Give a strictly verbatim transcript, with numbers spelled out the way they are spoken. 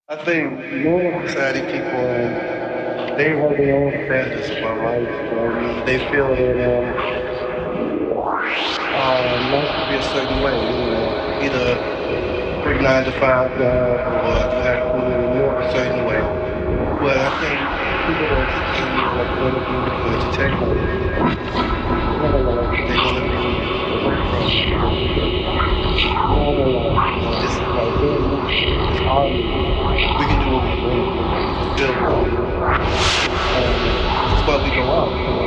I think normal society people, they have their own standards about life. Um, they feel that um, uh, life should be a certain way. You know, either three nine to five job or you have to work a certain way. But I think people that see like point of view for entertainment, they want to be away from normal life. You know, this is like doing music. It's our music. We can do what we want. We can feel what we want. And this is why we go out.